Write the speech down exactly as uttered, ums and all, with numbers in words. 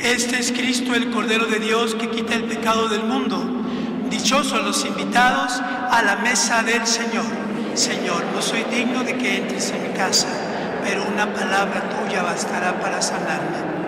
Este es Cristo, el Cordero de Dios, que quita el pecado del mundo. Dichosos los invitados a la mesa del Señor. Señor, no soy digno de que entres en mi casa, pero una palabra tuya bastará para sanarme.